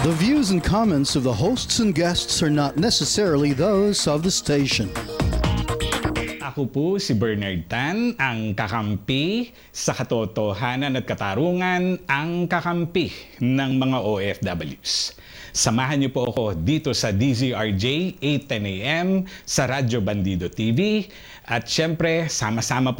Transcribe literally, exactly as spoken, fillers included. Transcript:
The views and comments of the hosts and guests are not necessarily those of the station. Ako po si Bernard Tan, ang kakampi sa katotohanan at katarungan, ang kakampi ng mga O F Ws. Samahan niyo po ako dito sa D Z R J eight ten A M sa Radyo Bandido T V at syempre sama-sama po